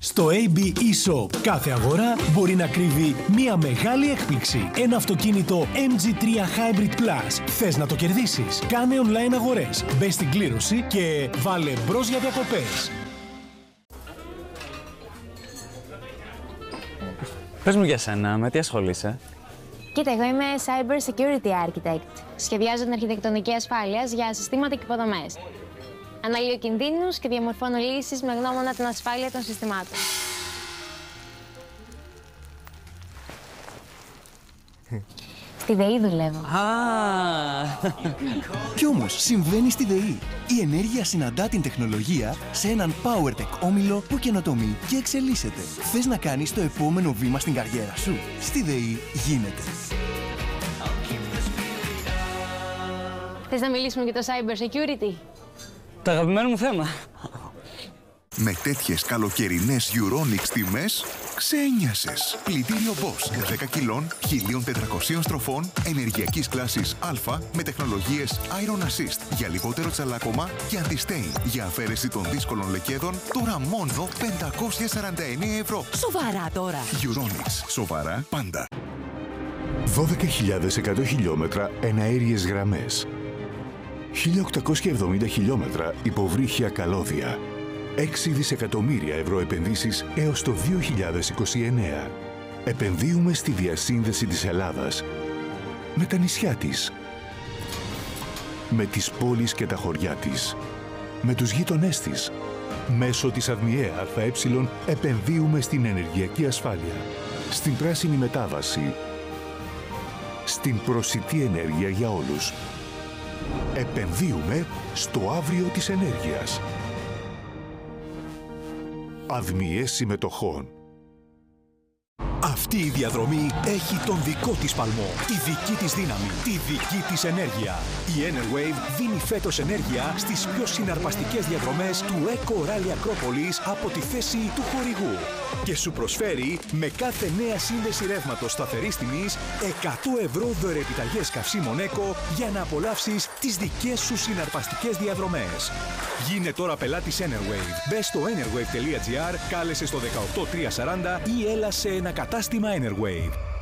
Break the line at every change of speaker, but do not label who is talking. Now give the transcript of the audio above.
Στο AB eShop κάθε αγορά μπορεί να κρύβει μία μεγάλη έκπληξη. Ένα αυτοκίνητο MG3 Hybrid Plus. Θες να το κερδίσεις? Κάνε online αγορές. Μπες στην κλήρωση και βάλε μπρος για διακοπές.
Πες μου για σένα, με τι ασχολείσαι?
Κοίτα, εγώ είμαι Cyber Security Architect. Σχεδιάζω την αρχιτεκτονική ασφάλειας για συστήματα και υποδομές. Αναλύω κινδύνους και διαμορφώνω λύσεις με γνώμονα την ασφάλεια των συστημάτων. Στη ΔΕΗ δουλεύω.
Κι όμως συμβαίνει στη ΔΕΗ. Η ενέργεια συναντά την τεχνολογία σε έναν PowerTech όμιλο που καινοτομεί και εξελίσσεται. Θες να κάνεις το επόμενο βήμα στην καριέρα σου? Στη ΔΕΗ γίνεται.
Θες να μιλήσουμε για το Cyber Security?
Το αγαπημένο μου θέμα.
Με τέτοιες καλοκαιρινές Euronics τιμές, ξένιασες. Πλυντήριο Bosch 10 κιλών, 1400 στροφών, ενεργειακής κλάσης Α, με τεχνολογίες Iron Assist για λιγότερο τσαλάκωμα και Anti-Stain για αφαίρεση των δύσκολων λεκέδων, τώρα μόνο 549 ευρώ.
Σοβαρά τώρα.
Euronics. Σοβαρά πάντα.
12.100 χιλιόμετρα εναέριες γραμμές. 1.870 χιλιόμετρα υποβρύχια καλώδια. 6 δισεκατομμύρια ευρώ επενδύσεις έως το 2029. Επενδύουμε στη διασύνδεση της Ελλάδας με τα νησιά της, με τις πόλεις και τα χωριά της, με τους γείτονές της. Μέσω της ΑΔΜΙΕ ΑΕ επενδύουμε στην ενεργειακή ασφάλεια, στην πράσινη μετάβαση, στην προσιτή ενέργεια για όλους. Επενδύουμε στο αύριο της ενέργειας. ΑΔΜΙΕ συμμετοχών.
Αυτή η διαδρομή έχει τον δικό της παλμό, τη δική της δύναμη, τη δική της ενέργεια. Η Enerwave δίνει φέτος ενέργεια στις πιο συναρπαστικές διαδρομές του Eco Rally Ακρόπολης από τη θέση του χορηγού. Και σου προσφέρει με κάθε νέα σύνδεση ρεύματος σταθερής τιμής 100 ευρώ δωρεοεπιταγές καυσίμων Eco για να απολαύσεις τις δικές σου συναρπαστικές διαδρομές. Γίνε τώρα πελάτης Enerwave. Μπες στο enerwave.gr, κάλεσε στο 18340 ή έλα σε ένα κατάστημα Enerwave.